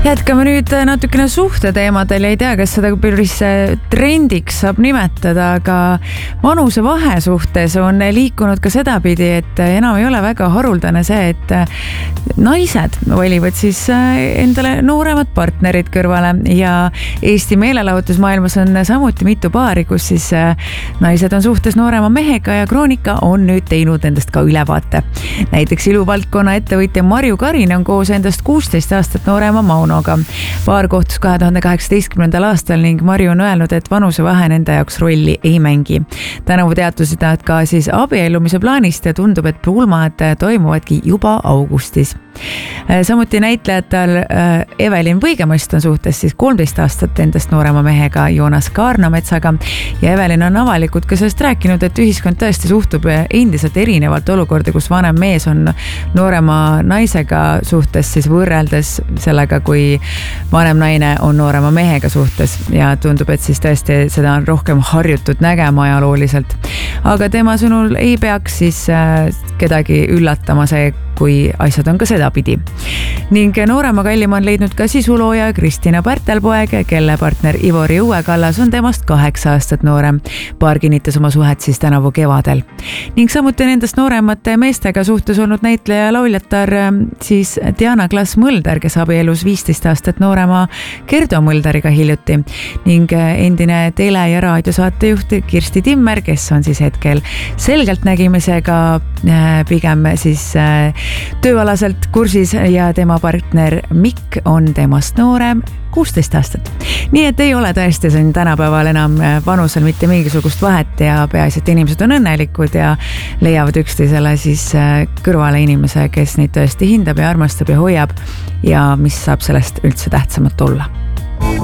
Jätkame nüüd natukene suhteteemadel ja ei tea, kas seda päris trendiks saab nimetada, aga vanusevahe suhtes on liikunud ka sedapidi, et enam ei ole väga haruldane see, et naised valivad siis endale nooremad partnerid kõrvale ja Eesti meelelahutusmaailmas on samuti mitu paari, kus siis naised on suhtes noorema mehega ja Kroonika on nüüd teinud endast ka ülevaate. Näiteks iluvaldkonna ettevõtja Marju Karin on koos endast 16 aastat noorema Maunoga. Paar kohtus 2018. aastal ning Marju on öelnud, et vanusevahe nende jaoks rolli ei mängi. Tänavu teatusid nad ka siis abiellumise plaanist ja tundub, et pulmad toimuvadki juba augustis. Samuti näitlejatel Evelin Võigemast on suhtes siis 13 aastat endast noorema mehega Joonas Kaarnametsaga ja Evelin on avalikult ka sellest rääkinud, et ühiskond tõesti suhtub endiselt erinevalt olukorda, kus vanem mees on noorema naisega suhtes siis võrreldes sellega, kui vanem naine on noorema mehega suhtes ja tundub, et siis tõesti seda on rohkem harjutud nägema ajalooliselt. Aga tema sõnul ei peaks siis kedagi üllatama see, kui asjad on ka sedapidi. Ning noorema kallima on leidnud ka sisulooja Kristina Pärtelpoeg, kelle partner Ivori Uue-Kallas on temast 8 aastat noorem. Paar kinnitas oma suhet siis tänavu kevadel. Ning samuti nendest nooremate meestega suhtes olnud näitleja lauljatar siis Diana Klas-Mölder, kes abielus 15 aastat noorema Kerdo Mölderiga hiljuti. Ning endine tele- ja raadiosaatejuht Kirsti Timmer, kes on siis hetkel selgeltnägimisega pigem siis tööalaselt kursis ja tema partner Mikk on temast noorem 16 aastat. Nii et ei ole tõesti siin tänapäeval enam vanusel mitte mingisugust vahet ja peaasi, et inimesed on õnnelikud ja leiavad üksteisele siis kõrvale inimese, kes neid tõesti hindab ja armastab ja hoiab ja mis saab sellest üldse tähtsamat olla.